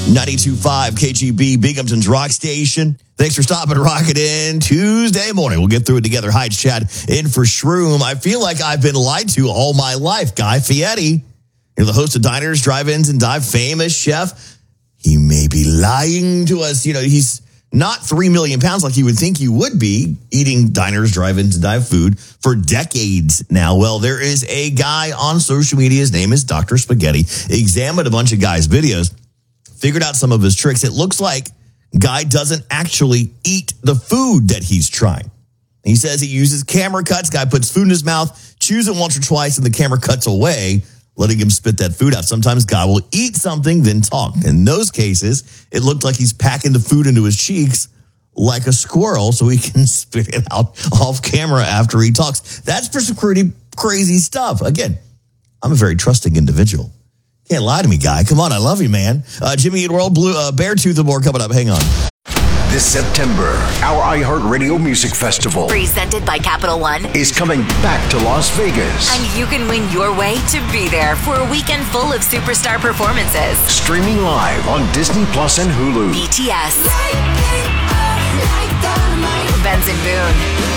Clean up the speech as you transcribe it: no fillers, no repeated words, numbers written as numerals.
92.5 KGB, Binghamton's Rock Station. Thanks for stopping Rocket in Tuesday morning. We'll get through it together. Hi, it's Chad in for Shroom. I feel like I've been lied to all my life. Guy Fieri, you're the host of Diners, Drive-Ins, and Dive, famous chef. He may be lying to us. You know, he's not 3 million pounds like you would think he would be, eating diners, drive-ins, and dive food for decades now. Well, there is a guy on social media. His name is Dr. Spaghetti. Examined a bunch of guys' videos, figured out some of his tricks. It looks like Guy doesn't actually eat the food that he's trying. He says he uses camera cuts. Guy puts food in his mouth, chews it once or twice, and the camera cuts away, letting him spit that food out. Sometimes Guy will eat something, then talk. In those cases, it looked like he's packing the food into his cheeks like a squirrel so he can spit it out off camera after he talks. That's for some pretty crazy stuff. Again, I'm a very trusting individual. Can't lie to me, Guy. Come on, I love you, man. Jimmy Eat World, Beartooth, and more coming up. Hang on. This September, our iHeartRadio Music Festival, presented by Capital One, is coming back to Las Vegas. And you can win your way to be there for a weekend full of superstar performances. Streaming live on Disney Plus and Hulu. BTS, Benson Boone,